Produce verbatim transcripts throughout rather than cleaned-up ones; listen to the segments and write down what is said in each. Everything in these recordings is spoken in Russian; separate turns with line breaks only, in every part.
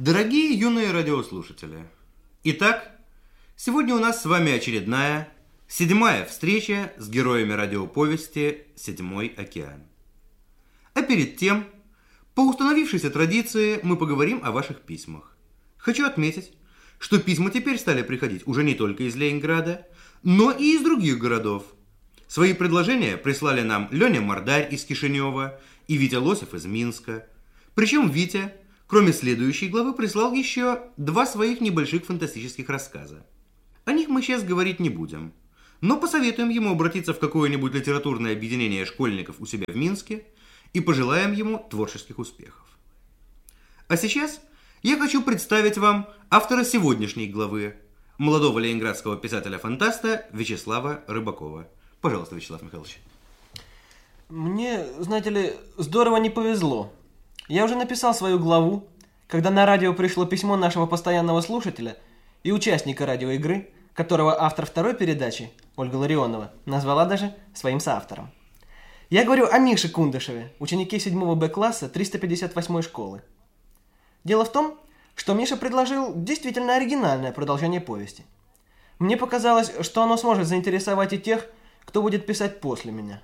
Дорогие юные радиослушатели, итак, сегодня у нас с вами очередная, седьмая встреча с героями радиоповести «Седьмой океан». А перед тем, по установившейся традиции, мы поговорим о ваших письмах. Хочу отметить, что письма теперь стали приходить уже не только из Ленинграда, но и из других городов. Свои предложения прислали нам Леня Мордарь из Кишинева и Витя Лосев из Минска. Причем Витя, кроме следующей главы, прислал еще два своих небольших фантастических рассказа. О них мы сейчас говорить не будем, но посоветуем ему обратиться в какое-нибудь литературное объединение школьников у себя в Минске и пожелаем ему творческих успехов. А сейчас я хочу представить вам автора сегодняшней главы, молодого ленинградского писателя-фантаста Вячеслава Рыбакова. Пожалуйста, Вячеслав Михайлович.
Мне, знаете ли, здорово не повезло. Я уже написал свою главу, когда на радио пришло письмо нашего постоянного слушателя и участника радиоигры, которого автор второй передачи, Ольга Ларионова, назвала даже своим соавтором. Я говорю о Мише Кундышеве, ученике седьмого Б класса триста пятьдесят восьмой школы. Дело в том, что Миша предложил действительно оригинальное продолжение повести. Мне показалось, что оно сможет заинтересовать и тех, кто будет писать после меня.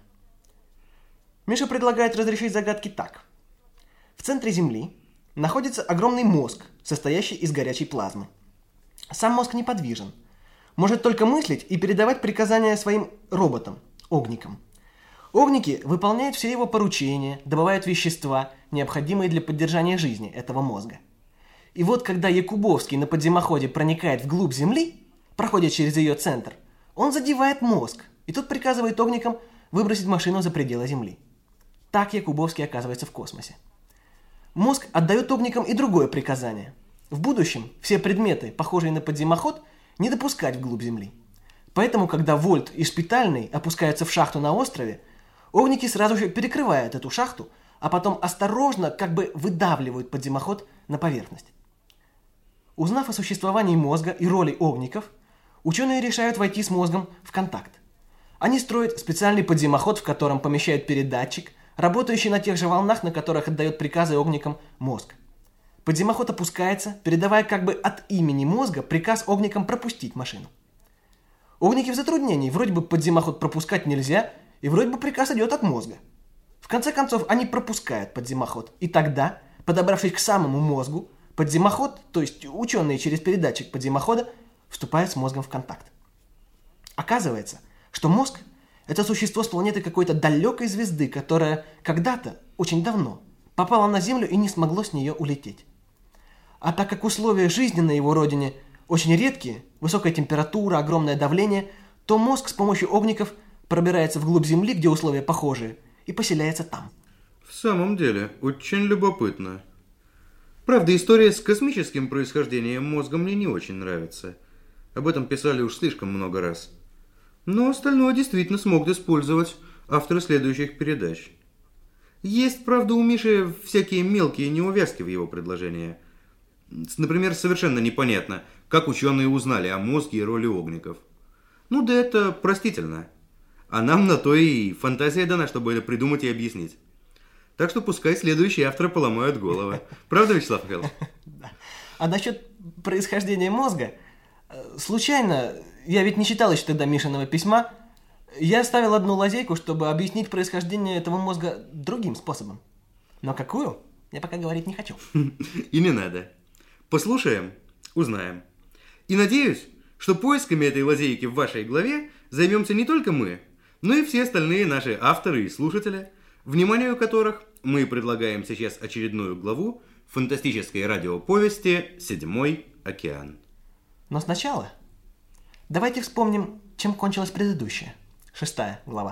Миша предлагает разрешить загадки так. В центре Земли находится огромный мозг, состоящий из горячей плазмы. Сам мозг неподвижен, может только мыслить и передавать приказания своим роботам, огникам. Огники выполняют все его поручения, добывают вещества, необходимые для поддержания жизни этого мозга. И вот когда Якубовский на подземоходе проникает вглубь Земли, проходит через ее центр, он задевает мозг, и тот приказывает огникам выбросить машину за пределы Земли. Так Якубовский оказывается в космосе. Мозг отдает огникам и другое приказание. В будущем все предметы, похожие на подземоход, не допускать вглубь Земли. Поэтому, когда Вольт и Шпитальный опускаются в шахту на острове, огники сразу же перекрывают эту шахту, а потом осторожно как бы выдавливают подземоход на поверхность. Узнав о существовании мозга и роли огников, ученые решают войти с мозгом в контакт. Они строят специальный подземоход, в котором помещают передатчик, работающий на тех же волнах, на которых отдает приказы огникам мозг. Подземоход опускается, передавая как бы от имени мозга приказ огникам пропустить машину. Огники в затруднении, вроде бы подземоход пропускать нельзя, и вроде бы приказ идет от мозга. В конце концов, они пропускают подземоход, и тогда, подобравшись к самому мозгу, подземоход, то есть ученые через передатчик подземохода, вступают с мозгом в контакт. Оказывается, что мозг – это существо с планеты какой-то далекой звезды, которая когда-то, очень давно, попало на Землю и не смогло с нее улететь. А так как условия жизни на его родине очень редкие, высокая температура, огромное давление, то мозг с помощью огников пробирается вглубь Земли, где условия похожие, и поселяется там.
В самом деле, очень любопытно. Правда, история с космическим происхождением мозга мне не очень нравится. Об этом писали уж слишком много раз. Но остальное действительно смог использовать авторы следующих передач. Есть, правда, у Миши всякие мелкие неувязки в его предложении. Например, совершенно непонятно, как ученые узнали о мозге и роли огников. Ну да это простительно. А нам на то и фантазия дана, чтобы это придумать и объяснить. Так что пускай следующие авторы поломают головы. Правда, Вячеслав Михайлович?
Да. А насчет происхождения мозга, случайно, я ведь не читал еще тогда Мишиного письма, я оставил одну лазейку, чтобы объяснить происхождение этого мозга другим способом. Но какую, я пока говорить не хочу.
И не надо. Послушаем, узнаем. И надеюсь, что поисками этой лазейки в вашей главе займемся не только мы, но и все остальные наши авторы и слушатели, вниманию которых мы предлагаем сейчас очередную главу фантастической радиоповести «Седьмой океан».
Но сначала давайте вспомним, чем кончилась предыдущая, шестая глава.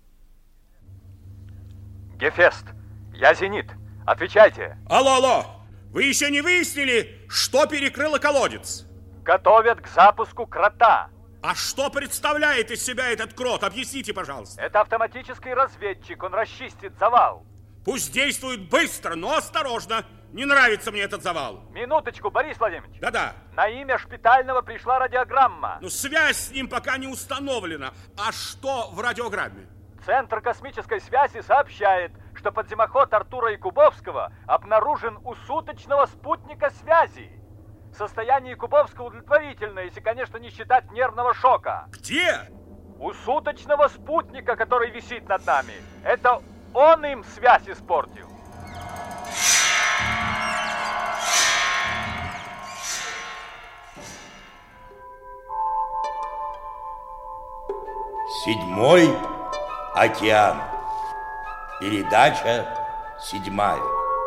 Гефест, я Зенит. Отвечайте.
Алло, алло. Вы еще не выяснили, что перекрыло колодец?
Готовят к запуску крота.
А что представляет из себя этот крот? Объясните, пожалуйста.
Это автоматический разведчик. Он расчистит завал.
Пусть действует быстро, но осторожно. Не нравится мне этот завал.
Минуточку, Борис Владимирович.
Да-да.
На имя Шпитального пришла радиограмма.
Ну, связь с ним пока не установлена. А что в радиограмме?
Центр космической связи сообщает, что подземоход Артура Якубовского обнаружен у суточного спутника связи. Состояние Якубовского удовлетворительное, если, конечно, не считать нервного шока.
Где?
У суточного спутника, который висит над нами. Это он им связь испортил.
Седьмой океан. Передача седьмая.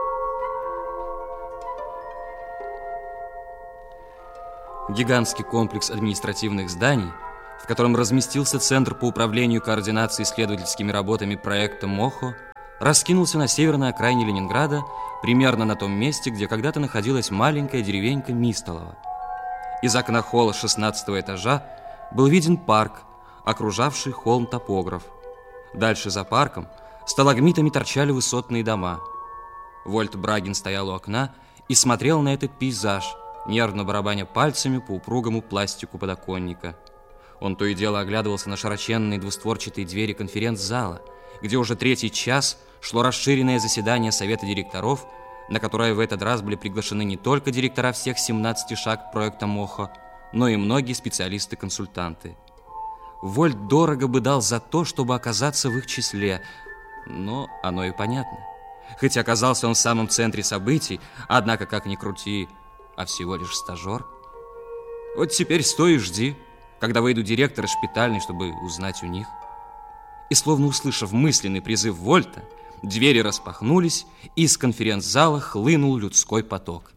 Гигантский комплекс административных зданий, в котором разместился Центр по управлению и координации исследовательскими работами проекта МОХО, раскинулся на северной окраине Ленинграда, примерно на том месте, где когда-то находилась маленькая деревенька Мистолово. Из окна холла шестнадцатого этажа был виден парк, окружавший холм топограф. Дальше за парком сталагмитами торчали высотные дома. Вольт Брагин стоял у окна и смотрел на этот пейзаж, нервно барабаня пальцами по упругому пластику подоконника. Он то и дело оглядывался на широченные двустворчатые двери конференц-зала, где уже третий час шло расширенное заседание Совета директоров, на которое в этот раз были приглашены не только директора всех семнадцати шаг проекта МОХО, но и многие специалисты-консультанты. Вольт дорого бы дал за то, чтобы оказаться в их числе, но оно и понятно. Хоть оказался он в самом центре событий, однако, как ни крути, а всего лишь стажер. Вот теперь стой и жди, когда выйдут директоры шпитальной, чтобы узнать у них. И словно услышав мысленный призыв Вольта, двери распахнулись, и из конференц-зала хлынул людской поток.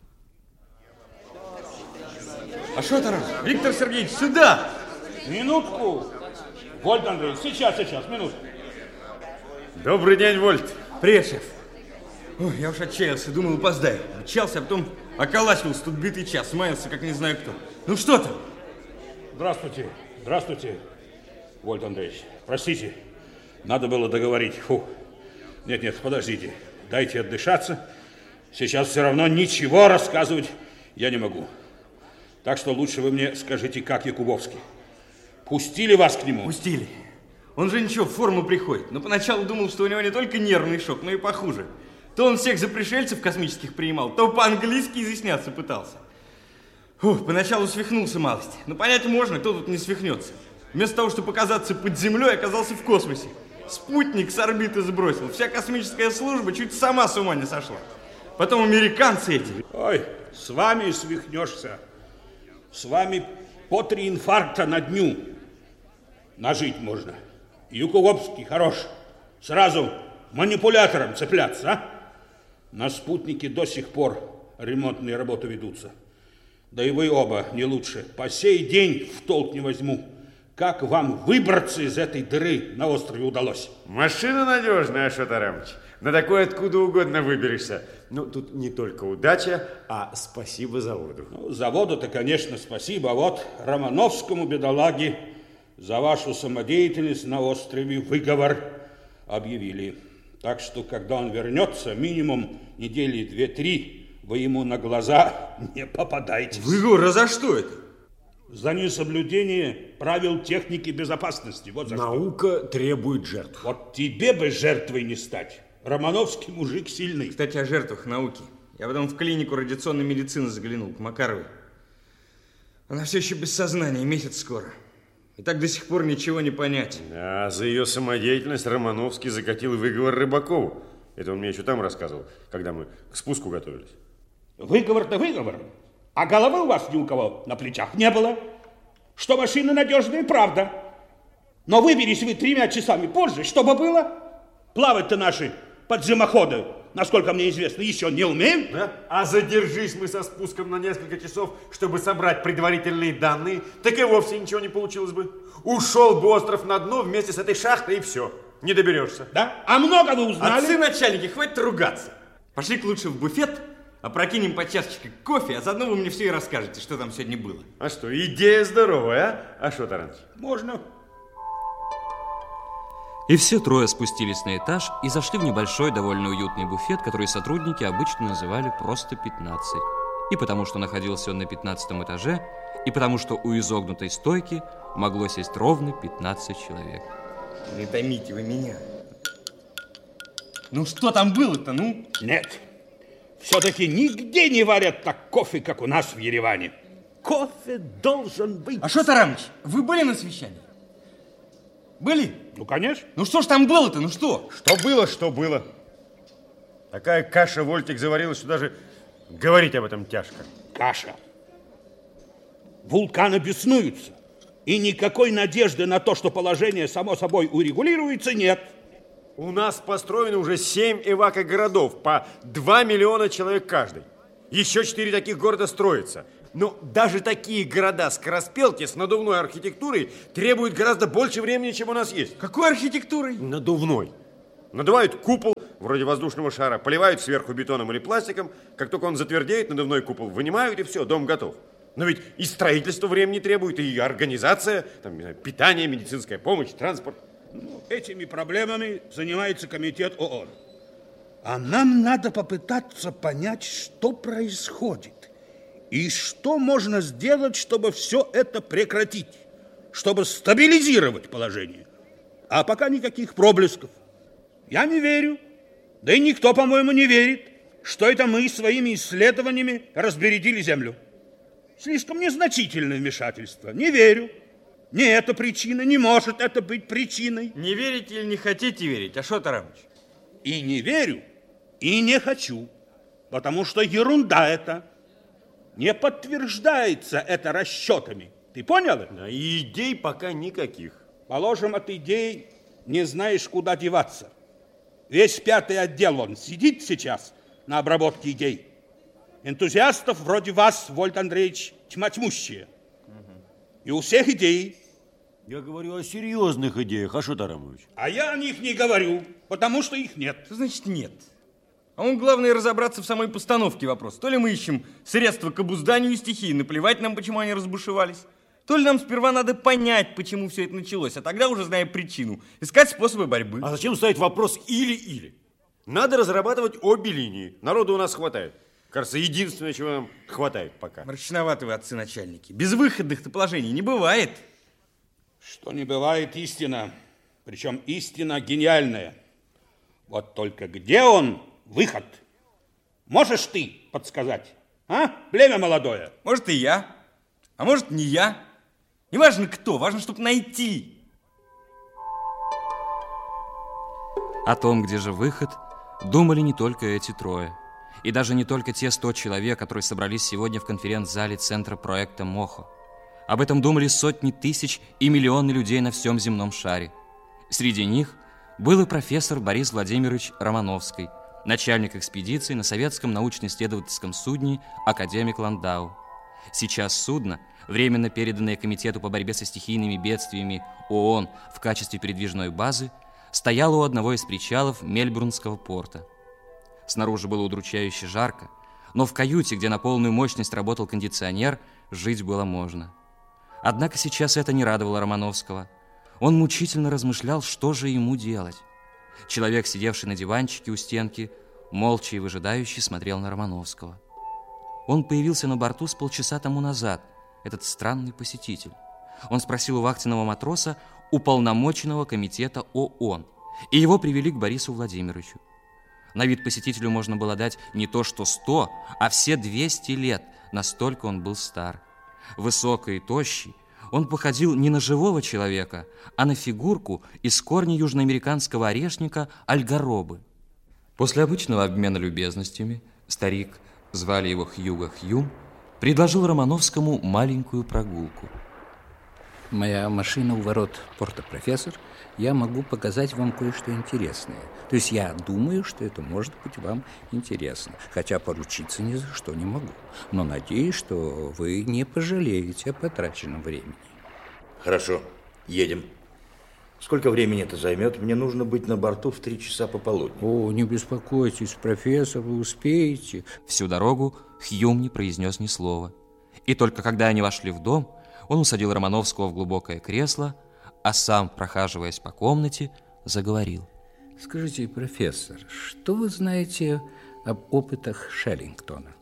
А что это? Виктор Сергеевич, сюда!
Минутку. Вольт Андреевич, сейчас, сейчас, минутку.
Добрый день, Вольт. Привет, шеф. Ой, я уж отчаялся, думал, опоздаю. Мчался, а потом околачивался тут битый час, маялся, как не знаю кто. Ну что там?
Здравствуйте, здравствуйте, Вольт Андреевич. Простите, надо было договорить. Фу. Нет, нет, подождите, дайте отдышаться. Сейчас все равно ничего рассказывать я не могу. Так что лучше вы мне скажите, как Якубовский. Пустили вас к нему?
Пустили. Он же ничего, в форму приходит. Но поначалу думал, что у него не только нервный шок, но и похуже. То он всех за пришельцев космических принимал, то по-английски изъясняться пытался. Фух, поначалу свихнулся малость. Но понять можно, кто тут не свихнется. Вместо того, чтобы показаться под землей, оказался в космосе. Спутник с орбиты сбросил. Вся космическая служба чуть сама с ума не сошла. Потом американцы эти.
Ой, с вами свихнешься. С вами по три инфаркта на дню нажить можно. Якубовский хорош. Сразу манипулятором цепляться, а? На спутнике до сих пор ремонтные работы ведутся. Да и вы оба не лучше. По сей день в толк не возьму. Как вам выбраться из этой дыры на острове удалось?
Машина надежная, Ашот Арамович. На такой откуда угодно выберешься. Ну, тут не только удача, а спасибо заводу.
Ну, заводу-то, конечно, спасибо. А вот Романовскому, бедолаге, за вашу самодеятельность на острове выговор объявили. Так что, когда он вернется, минимум недели две-три, вы ему на глаза не попадаетесь.
Выговор, а за что это?
За несоблюдение правил техники безопасности. Вот за
Наука
что.
требует жертв.
Вот тебе бы жертвой не стать. Романовский мужик сильный.
Кстати, о жертвах науки. Я потом в клинику радиационной медицины заглянул, к Макаровой. Она все еще без сознания, месяц скоро. И так до сих пор ничего не понять.
А за ее самодеятельность Романовский закатил выговор Рыбакову. Это он мне еще там рассказывал, когда мы к спуску готовились.
Выговор-то выговор. А головы у вас ни у кого на плечах не было. Что машина надежная, правда. Но выберись вы тремя часами позже, что бы было? Плавать-то наши подземоходы, насколько мне известно, еще не умеем.
Да? А задержись мы со спуском на несколько часов, чтобы собрать предварительные данные, так и вовсе ничего не получилось бы. Ушел бы остров на дно вместе с этой шахтой, и все. Не доберешься.
Да? А много вы узнали?
Отцы начальники, хватит ругаться. Пошли-ка лучше в буфет, опрокинем по чашечке кофе, а заодно вы мне все и расскажете, что там сегодня было.
А что, идея здоровая, а? Ашот Арамович?
Можно.
И все трое спустились на этаж и зашли в небольшой, довольно уютный буфет, который сотрудники обычно называли просто пятнадцать. И потому что находился он на пятнадцатом этаже, и потому что у изогнутой стойки могло сесть ровно пятнадцать человек.
Не томите вы меня. Ну что там было-то, ну?
Нет, все-таки нигде не варят так кофе, как у нас в Ереване. Кофе должен быть...
А что, Тарамыч, вы были на совещании? Были?
Ну, конечно.
Ну что ж там было-то, ну что?
Что было, что было. Такая каша Вольтик заварила, что даже говорить об этом тяжко.
Каша. Вулканы беснуются. И никакой надежды на то, что положение само собой урегулируется, нет.
У нас построено уже семь эвакогородов по два миллиона человек каждый. Еще четыре таких города строятся. Но даже такие города-скороспелки с надувной архитектурой требуют гораздо больше времени, чем у нас есть.
Какой архитектурой?
Надувной. Надувают купол, вроде воздушного шара, поливают сверху бетоном или пластиком. Как только он затвердеет, надувной купол вынимают, и все, дом готов. Но ведь и строительство времени требует, и организация, там, не знаю, питание, медицинская помощь, транспорт.
Ну, этими проблемами занимается комитет ООН. А нам надо попытаться понять, что происходит. И что можно сделать, чтобы все это прекратить, чтобы стабилизировать положение. А пока никаких проблесков. Я не верю, да и никто, по-моему, не верит, что это мы своими исследованиями разбередили Землю. Слишком незначительное вмешательство. Не верю. Не это причина, не может это быть причиной.
Не верите или не хотите верить? А что, Тарамыч?
И не верю, и не хочу, потому что ерунда это. Не подтверждается это расчетами. Ты понял это?
Да, и идей пока никаких.
Положим, от идей не знаешь, куда деваться. Весь пятый отдел, он сидит сейчас на обработке идей. Энтузиастов вроде вас, Вольт Андреевич, тьма тьмущая. Угу. И у всех идеи.
Я говорю о серьезных идеях, а что, Тарамович?
А я о них не говорю, потому что их нет.
Что значит нет? А он, главное, разобраться в самой постановке вопроса. То ли мы ищем средства к обузданию стихии, наплевать нам, почему они разбушевались, то ли нам сперва надо понять, почему все это началось, а тогда, уже зная причину, искать способы борьбы.
А зачем ставить вопрос или-или? Надо разрабатывать обе линии. Народу у нас хватает. Кажется, единственное, чего нам хватает пока.
Мрачноваты вы, отцы-начальники. Безвыходных-то положений не бывает.
Что не бывает, истина. Причем истина гениальная. Вот только где он, выход? Можешь ты подсказать? А? Племя молодое.
Может, и я. А может, не я. Не важно кто, важно, чтобы найти.
О том, где же выход, думали не только эти трое. И даже не только те сто человек, которые собрались сегодня в конференц-зале центра проекта МОХО. Об этом думали сотни тысяч и миллионы людей на всем земном шаре. Среди них был и профессор Борис Владимирович Романовский, начальник экспедиции на советском научно-исследовательском судне «Академик Ландау». Сейчас судно, временно переданное Комитету по борьбе со стихийными бедствиями ООН в качестве передвижной базы, стояло у одного из причалов Мельбурнского порта. Снаружи было удручающе жарко, но в каюте, где на полную мощность работал кондиционер, жить было можно. Однако сейчас это не радовало Романовского. Он мучительно размышлял, что же ему делать. Человек, сидевший на диванчике у стенки, молча и выжидающе смотрел на Романовского. Он появился на борту с полчаса тому назад, этот странный посетитель. Он спросил у вахтенного матроса уполномоченного комитета ООН, и его привели к Борису Владимировичу. На вид посетителю можно было дать не то что сто, а все двести лет, настолько он был стар. Высокий и тощий, он походил не на живого человека, а на фигурку из корня южноамериканского орешника альгаробы. После обычного обмена любезностями старик, звали его Хьюго Хьюм, предложил Романовскому маленькую прогулку.
Моя машина у ворот порта, профессор. Я могу показать вам кое-что интересное. То есть я думаю, что это может быть вам интересно. Хотя поручиться ни за что не могу. Но надеюсь, что вы не пожалеете о потраченном времени.
Хорошо, едем. Сколько времени это займет? Мне нужно быть на борту в три часа пополудни.
О, не беспокойтесь, профессор, вы успеете.
Всю дорогу Хьюм не произнес ни слова. И только когда они вошли в дом, он усадил Романовского в глубокое кресло, а сам, прохаживаясь по комнате, заговорил.
Скажите, профессор, что вы знаете об опытах Шеллингтона?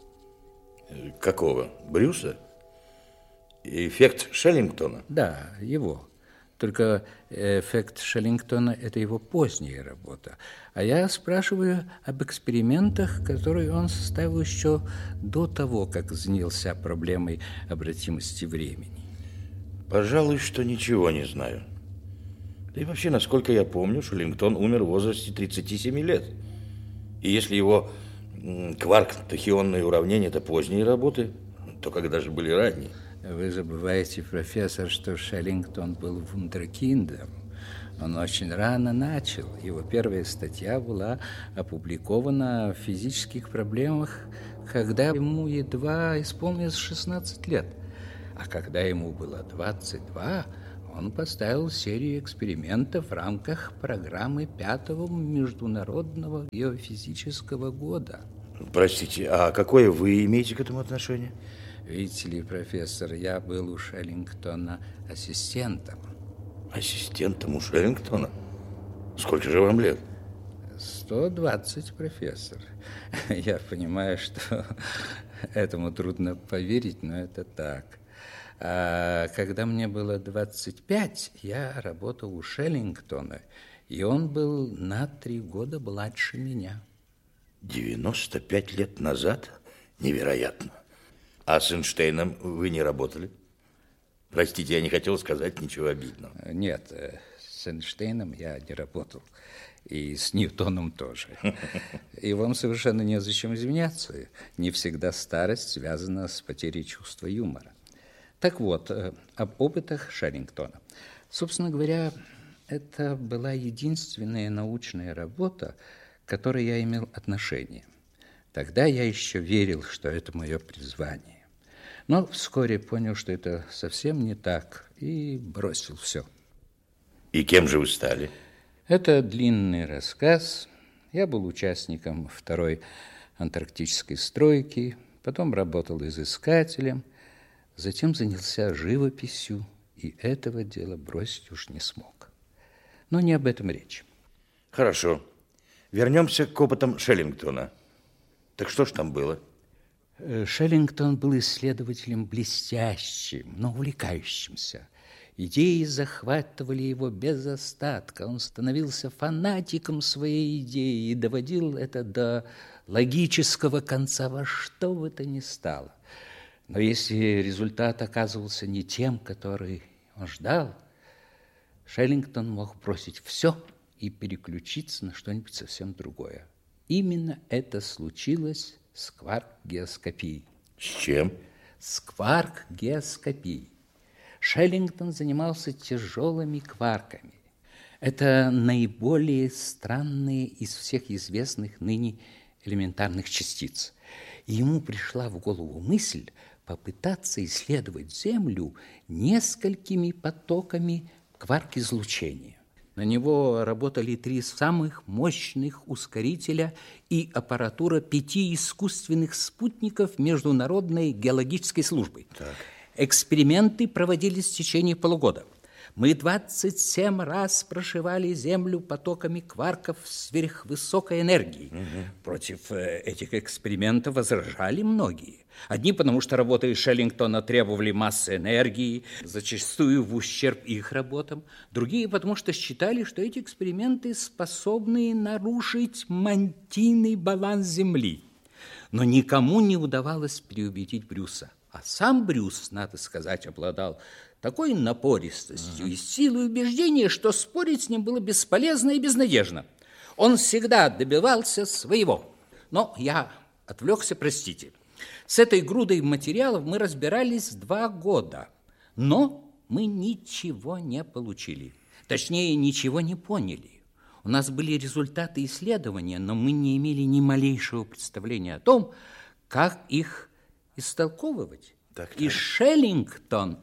Какого? Брюса? Эффект Шеллингтона?
Да, его. Только эффект Шеллингтона – это его поздняя работа. А я спрашиваю об экспериментах, которые он составил еще до того, как занялся проблемой обратимости времени.
Пожалуй, что ничего не знаю. Да и вообще, насколько я помню, Шеллингтон умер в возрасте тридцати семи лет. И если его кварк-тахионные уравнения – это поздние работы, то когда же были ранние?
Вы забываете, профессор, что Шеллингтон был вундеркиндом. Он очень рано начал. Его первая статья была опубликована в физических проблемах, когда ему едва исполнилось шестнадцать лет. А когда ему было двадцать два, он поставил серию экспериментов в рамках программы пятого международного геофизического года.
Простите, а какое вы имеете к этому отношение?
Видите ли, профессор, я был у Шеллингтона ассистентом.
Ассистентом у Шеллингтона? Сколько же вам лет?
сто двадцать, профессор. Я понимаю, что этому трудно поверить, но это так. А когда мне было двадцать пять, я работал у Шеллингтона, и он был на три года младше меня.
девяносто пять лет назад? Невероятно. А с Эйнштейном вы не работали? Простите, я не хотел сказать ничего обидного.
Нет, с Эйнштейном я не работал. И с Ньютоном тоже. И вам совершенно незачем извиняться. Не всегда старость связана с потерей чувства юмора. Так вот, об опытах Шеллингтона. Собственно говоря, это была единственная научная работа, к которой я имел отношение. Тогда я еще верил, что это мое призвание. Но вскоре понял, что это совсем не так, и бросил все.
И кем же вы стали?
Это длинный рассказ. Я был участником второй антарктической стройки, потом работал изыскателем, затем занялся живописью, и этого дела бросить уж не смог. Но не об этом речь.
Хорошо. Вернемся к опытам Шеллингтона. Так что ж там было?
Шеллингтон был исследователем блестящим, но увлекающимся. Идеи захватывали его без остатка. Он становился фанатиком своей идеи и доводил это до логического конца во что бы то ни стало. Но если результат оказывался не тем, который он ждал, Шеллингтон мог бросить все и переключиться на что-нибудь совсем другое. Именно это случилось с кварк-геоскопией.
С чем?
С кварк-геоскопией. Шеллингтон занимался тяжелыми кварками. Это наиболее странные из всех известных ныне элементарных частиц. И ему пришла в голову мысль попытаться исследовать Землю несколькими потоками кварк-излучения. На него работали три самых мощных ускорителя и аппаратура пяти искусственных спутников Международной геологической службы. Так. Эксперименты проводились в течение полугода. Мы двадцать семь раз прошивали Землю потоками кварков сверхвысокой энергии. Угу. Против этих экспериментов возражали многие. Одни, потому что работы Шеллингтона требовали массы энергии, зачастую в ущерб их работам. Другие, потому что считали, что эти эксперименты способны нарушить мантийный баланс Земли. Но никому не удавалось переубедить Брюса. А сам Брюс, надо сказать, обладал такой напористостью и силой убеждения, что спорить с ним было бесполезно и безнадежно. Он всегда добивался своего. Но я отвлекся, простите. С этой грудой материалов мы разбирались два года, но мы ничего не получили. Точнее, ничего не поняли. У нас были результаты исследования, но мы не имели ни малейшего представления о том, как их истолковывать. Так, так. И Шеллингтон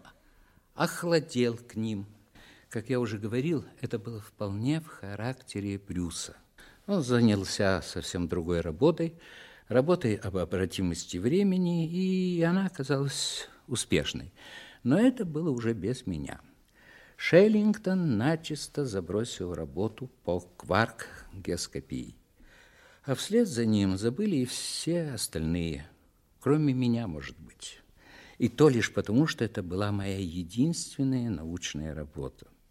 охладел к ним. Как я уже говорил, это было вполне в характере Брюса. Он занялся совсем другой работой, работой об обратимости времени, и она оказалась успешной. Но это было уже без меня. Шеллингтон начисто забросил работу по кварк-геоскопии. А вслед за ним забыли и все остальные, кроме меня, может быть. И то лишь потому, что это была моя единственная научная работа.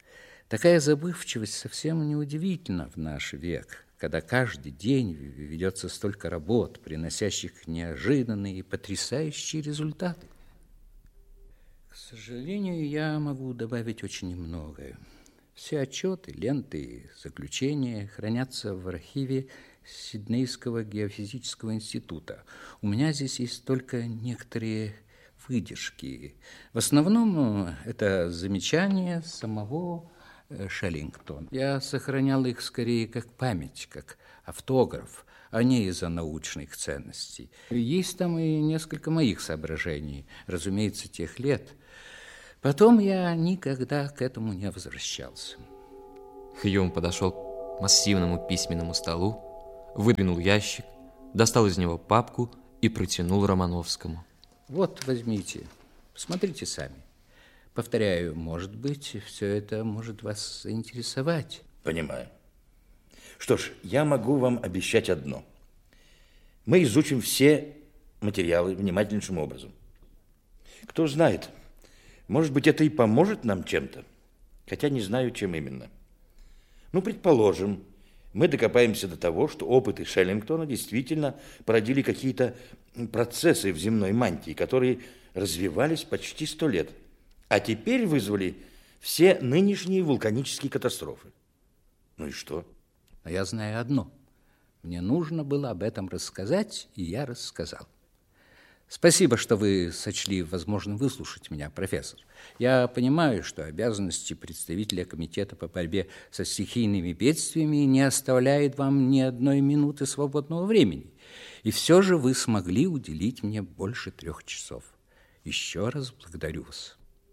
Такая забывчивость совсем неудивительна в наш век, когда каждый день ведется столько работ, приносящих неожиданные и потрясающие результаты. К сожалению, я могу добавить очень многое. Все отчеты, ленты и заключения хранятся в архиве Сиднейского геофизического института. У меня здесь есть только некоторые выдержки. В основном это замечания самого Шеллингтона. Я сохранял их скорее как память, как автограф, а не из-за научных ценностей. Есть там и несколько моих соображений, разумеется, тех лет. Потом я никогда к этому не возвращался.
Хьюм подошел к массивному письменному столу, выдвинул ящик, достал из него папку и протянул Романовскому.
Вот, возьмите, посмотрите сами. Повторяю, может быть, все это может вас заинтересовать.
Понимаю. Что ж, я могу вам обещать одно. Мы изучим все материалы внимательнейшим образом. Кто знает, может быть, это и поможет нам чем-то, хотя не знаю, чем именно. Ну, предположим, мы докопаемся до того, что опыты Шеллингтона действительно породили какие-то процессы в земной мантии, которые развивались почти сто лет, а теперь вызвали все нынешние вулканические катастрофы. Ну и что?
Но я знаю одно. Мне нужно было об этом рассказать, и я рассказал. Спасибо, что вы сочли возможным выслушать меня, профессор. Я понимаю, что обязанности представителя комитета по борьбе со стихийными бедствиями не оставляют вам ни одной минуты свободного времени. И все же вы смогли уделить мне больше трех часов. Еще раз благодарю вас.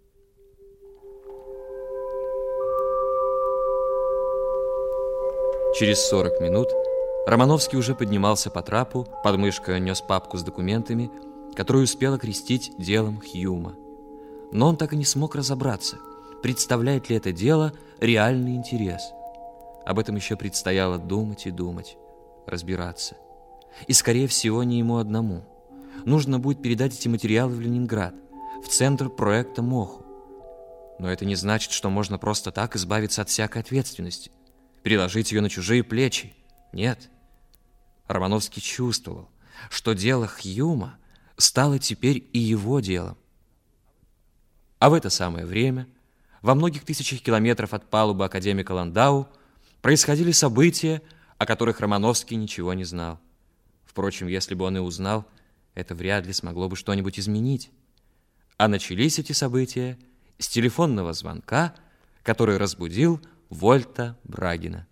Через сорок минут Романовский уже поднимался по трапу, под мышкой нес папку с документами, которую успел окрестить делом Хьюма. Но он так и не смог разобраться, представляет ли это дело реальный интерес. Об этом еще предстояло думать и думать, разбираться. И, скорее всего, не ему одному. Нужно будет передать эти материалы в Ленинград, в центр проекта МОХО. Но это не значит, что можно просто так избавиться от всякой ответственности, переложить ее на чужие плечи. Нет. Романовский чувствовал, что дело Хьюма стало теперь и его делом. А в это самое время во многих тысячах километров от палубы академика Ландау происходили события, о которых Романовский ничего не знал. Впрочем, если бы он и узнал, это вряд ли смогло бы что-нибудь изменить. А начались эти события с телефонного звонка, который разбудил Вольта Брагина.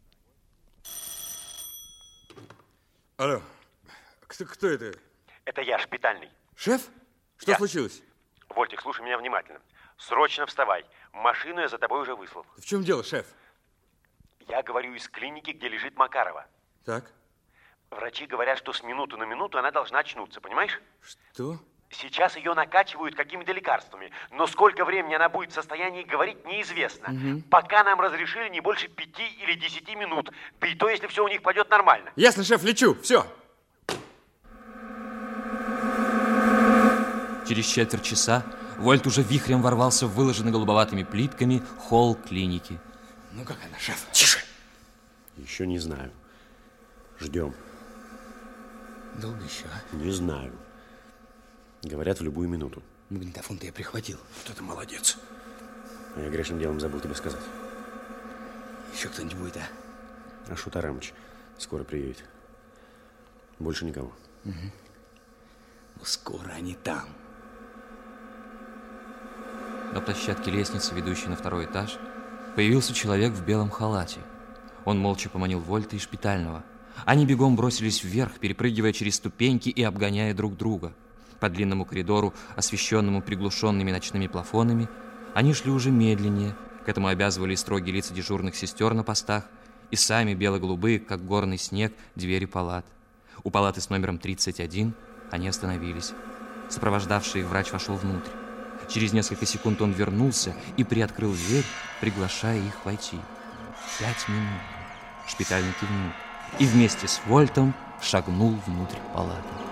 Алло, кто, кто это?
Это я, шпитальный.
Шеф? Что
я.
случилось?
Вольтик, слушай меня внимательно. Срочно вставай. Машину я за тобой уже выслал.
В чем дело, шеф?
Я говорю из клиники, где лежит Макарова.
Так.
Врачи говорят, что с минуты на минуту она должна очнуться, понимаешь?
Что?
Сейчас ее накачивают какими-то лекарствами, но сколько времени она будет в состоянии говорить, неизвестно. Угу. Пока нам разрешили не больше пяти или десяти минут, да и то, если все у них пойдет нормально.
Ясно, шеф, лечу, все.
Через четверть часа Вольт уже вихрем ворвался в выложенный голубоватыми плитками холл клиники.
Ну как она, шеф?
Тише.
Еще не знаю. Ждем.
Долго еще, а?
Не знаю. Говорят, в любую минуту.
Магнитофон-то я прихватил.
Вот это молодец. А я грешным делом забыл тебе сказать.
Еще кто-нибудь будет, а?
А Шут Арамыч скоро приедет. Больше никого.
Угу. Ну, скоро они там.
На площадке лестницы, ведущей на второй этаж, появился человек в белом халате. Он молча поманил Вольта и шпитального. Они бегом бросились вверх, перепрыгивая через ступеньки и обгоняя друг друга. По длинному коридору, освещенному приглушенными ночными плафонами, они шли уже медленнее. К этому обязывали строгие лица дежурных сестер на постах и сами бело-голубые, как горный снег, двери палат. У палаты с номером тридцать один они остановились. Сопровождавший их врач вошел внутрь. Через несколько секунд он вернулся и приоткрыл дверь, приглашая их войти. Пять минут. Шпитальный кивнул и вместе с Вольтом шагнул внутрь палаты.